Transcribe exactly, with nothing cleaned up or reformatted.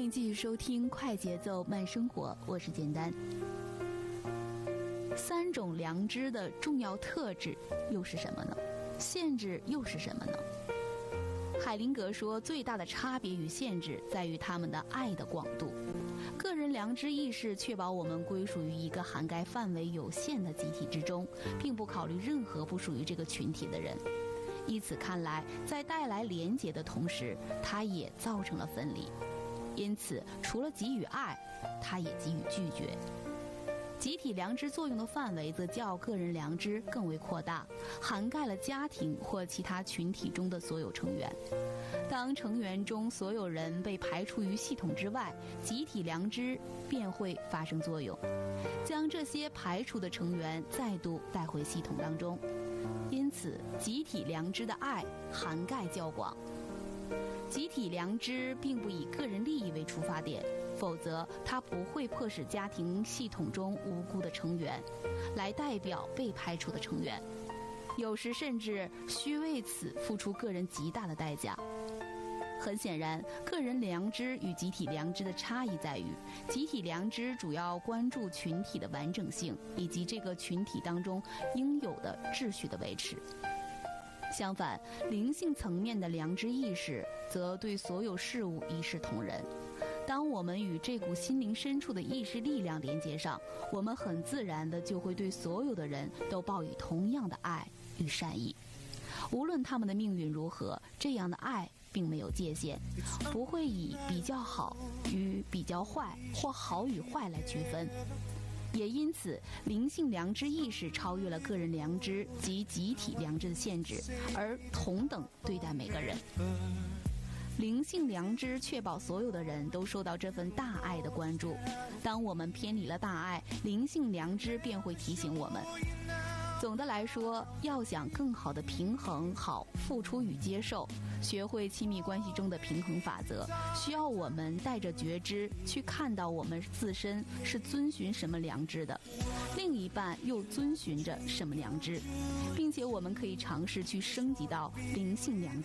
迎继续收听快节奏慢生活，我是简单。三种良知的重要特质又是什么呢？限制又是什么呢？海灵格说，最大的差别与限制在于他们的爱的广度。个人良知意识确保我们归属于一个涵盖范围有限的集体之中，并不考虑任何不属于这个群体的人。以此看来，在带来连结的同时，它也造成了分离。因此，除了给予爱，它也给予拒绝。集体良知作用的范围则较个人良知更为扩大，涵盖了家庭或其他群体中的所有成员。当成员中所有人被排除于系统之外，集体良知便会发生作用，将这些排除的成员再度带回系统当中。因此，集体良知的爱涵盖较广。集体良知并不以个人利益为出发点，否则它不会迫使家庭系统中无辜的成员来代表被排除的成员，有时甚至需为此付出个人极大的代价。很显然，个人良知与集体良知的差异在于，集体良知主要关注群体的完整性以及这个群体当中应有的秩序的维持。相反，灵性层面的良知意识则对所有事物一视同仁。当我们与这股心灵深处的意识力量连接上，我们很自然地就会对所有的人都抱以同样的爱与善意。无论他们的命运如何，这样的爱并没有界限，不会以比较好与比较坏或好与坏来区分。也因此，灵性良知意识超越了个人良知及集体良知的限制，而同等对待每个人。灵性良知确保所有的人都受到这份大爱的关注。当我们偏离了大爱，灵性良知便会提醒我们。总的来说，要想更好地平衡好付出与接受，学会亲密关系中的平衡法则，需要我们带着觉知去看到我们自身是遵循什么良知的，另一半又遵循着什么良知，并且我们可以尝试去升级到灵性良知。